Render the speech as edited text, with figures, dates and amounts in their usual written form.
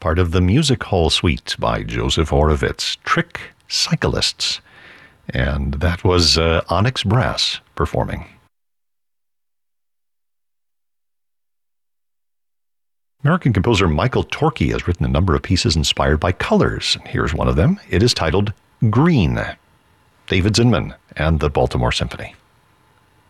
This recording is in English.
part of the Music Hall Suite by Joseph Horowitz, Trick Cyclists. And that was Onyx Brass performing. American composer Michael Torke has written a number of pieces inspired by colors. Here's one of them. It is titled Green. David Zinman and the Baltimore Symphony.